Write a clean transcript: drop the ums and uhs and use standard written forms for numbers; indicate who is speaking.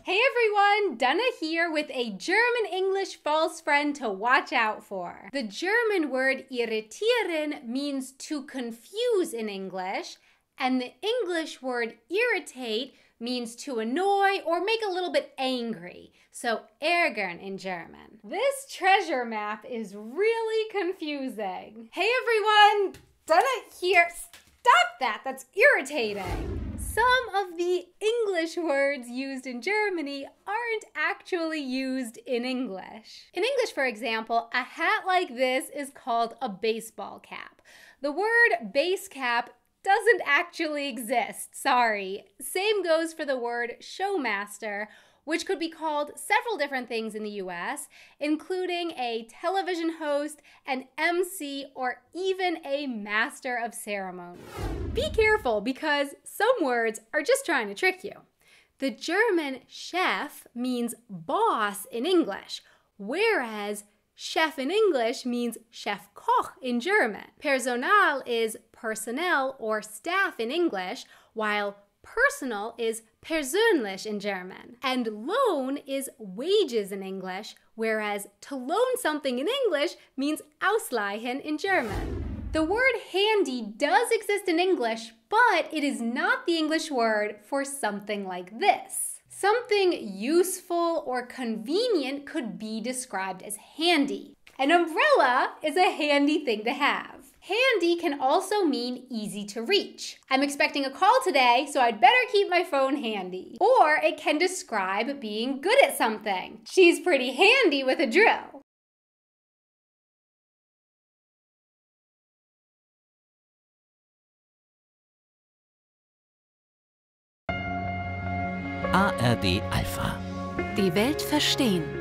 Speaker 1: Hey everyone, Dana here with a German-English false friend to watch out for. The German word irritieren means to confuse in English, and the English word irritate means to annoy or make a little bit angry. So ärgern in German. This treasure map is really confusing. Hey everyone, Dana here. Stop that, that's irritating. Some of the English words used in Germany aren't actually used in English. In English, for example, a hat like this is called a baseball cap. The word base cap doesn't actually exist, sorry. Same goes for the word showmaster, which could be called several different things in the US, including a television host, an MC, or even a master of ceremony. Be careful because some words are just trying to trick you. The German chef means boss in English, whereas chef in English means Chef Koch in German. Personal is personnel or staff in English, while personal is persönlich in German. And loan is wages in English, whereas to loan something in English means ausleihen in German. The word handy does exist in English, but it is not the English word for something like this. Something useful or convenient could be described as handy. An umbrella is a handy thing to have. Handy can also mean easy to reach. I'm expecting a call today, so I'd better keep my phone handy. Or it can describe being good at something. She's pretty handy with a drill.
Speaker 2: ARD Alpha.
Speaker 3: Die Welt verstehen.